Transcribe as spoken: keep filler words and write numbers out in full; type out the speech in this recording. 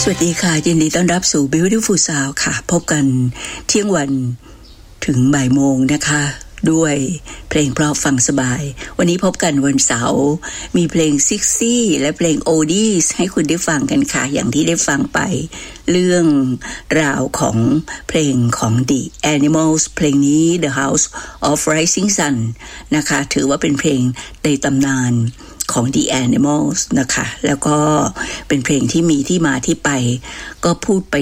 สวัสดีค่ะยินดีต้อนรับสู่ Beautiful Sound ค่ะพบกันเที่ยงวันถึงบ่ายโมงนะคะด้วยเพลงเพราะฟังสบายวันนี้พบกันวันเสาร์มีเพลงซิกซี่และเพลงโอดี้ให้คุณได้ฟังกันค่ะอย่างที่ได้ฟังไปเรื่องราวของเพลงของ The Animals เพลงนี้ The House of Rising Sun นะคะถือว่าเป็นเพลงในตำนานของ The Animals นะคะแล้วก็เป็นเพลงที่มีที่มาที่ไปก็พูดไป